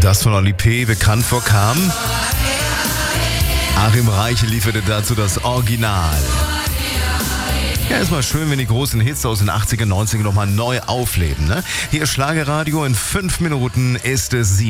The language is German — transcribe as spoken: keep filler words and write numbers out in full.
das von Oli P. bekannt vorkam. Achim Reiche lieferte dazu das Original. Ja, ist mal schön, wenn die großen Hits aus den achtziger, neunziger nochmal neu aufleben, ne? Hier Schlagerradio, in fünf Minuten ist es sieben.